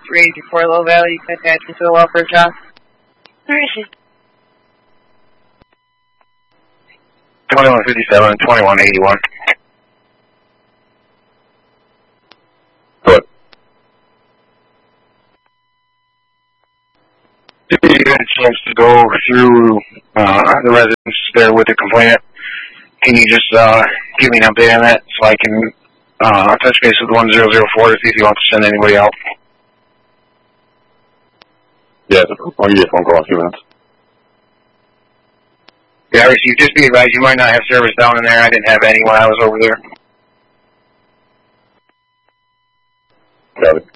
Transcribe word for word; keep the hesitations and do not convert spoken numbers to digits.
three eighty-four Low Valley, you can attach into a welfare job. Where is it? twenty-one fifty-seven and twenty-one eighty-one. Good. Did you get a chance to go through uh, the residents there with the complainant? Can you just uh, give me an update on that so I can uh, touch base with one zero zero four to see if you want to send anybody out? Yeah, I'll give you a phone call in a few minutes. Yeah, I received. Just be advised, you might not have service down in there. I didn't have any when I was over there. Got it.